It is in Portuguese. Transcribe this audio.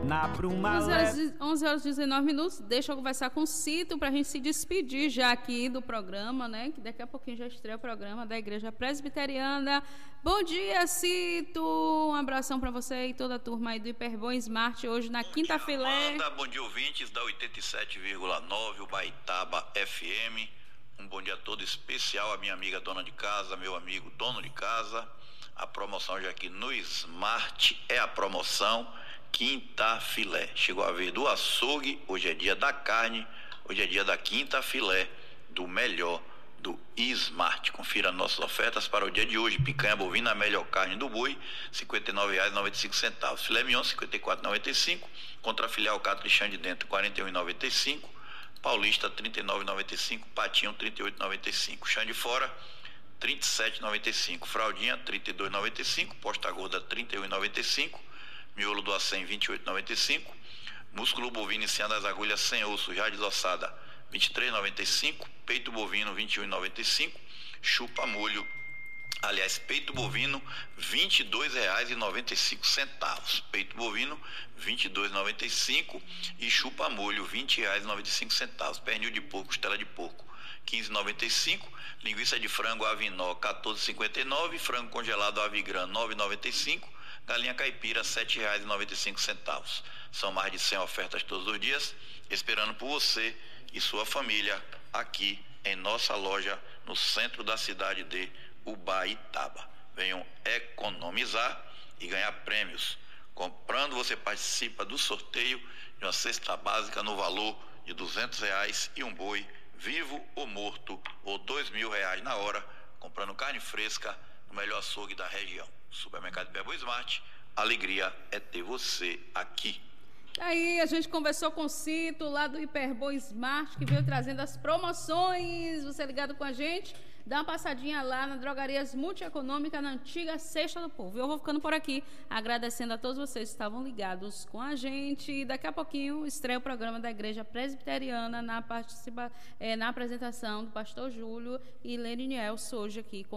na bruma 11 horas e 19 minutos. Deixa eu conversar com o Cito para a gente se despedir já aqui do programa, né? Que daqui a pouquinho já estreia o programa da Igreja Presbiteriana. Bom dia, Cito. Um abração para você e toda a turma aí do Hiperboa Smart hoje na Quinta Filé. Bom dia, ouvintes da 87,9 Ubaitaba FM. Um bom dia todo especial à minha amiga dona de casa, meu amigo dono de casa. A promoção hoje aqui no Smart é a promoção Quinta Filé. Chegou a vez do açougue, hoje é dia da carne, hoje é dia da Quinta Filé, do melhor do Smart. Confira nossas ofertas para o dia de hoje. Picanha bovina, a melhor carne do boi, R$ 59,95. Filé mignon, R$ 54,95. Contra filé alcatra chã de dentro, R$ 41,95. Paulista, R$ 39,95. Patinho, R$ 38,95. Chã de fora, R$ 37,95. Fraldinha, R$ 32,95. Posta gorda, R$ 31,95. Miolo do acém, R$ 28,95. Músculo bovino em cima das agulhas sem osso, já desossada, R$ 23,95. Peito bovino, R$ 21,95. Chupa molho, aliás, peito bovino, R$ 22,95. Peito bovino, R$ 22,95. E chupa molho, R$ 20,95. Pernil de porco, costela de porco, R$ 15,95. Linguiça de frango Avinó, R$ 14,59. Frango congelado Avigran, R$ 9,95. Galinha caipira, R$ 7,95. São mais de 100 ofertas todos os dias, esperando por você e sua família aqui em nossa loja no centro da cidade de Ubaitaba. Venham economizar e ganhar prêmios. Comprando, você participa do sorteio de uma cesta básica no valor de R$ 200 e um boi vivo ou morto, ou R$ 2.000 na hora, comprando carne fresca no melhor açougue da região. Supermercado Hiperboa Smart, alegria é ter você aqui. Aí a gente conversou com o Cito lá do Hiperboa Smart, que veio trazendo as promoções. Você ligado com a gente? Dá uma passadinha lá na Drogarias Multieconômica, na antiga Cesta do Povo. Eu vou ficando por aqui, agradecendo a todos vocês que estavam ligados com a gente. E daqui a pouquinho estreia o programa da Igreja Presbiteriana na apresentação do pastor Júlio e Lene Nielso hoje aqui com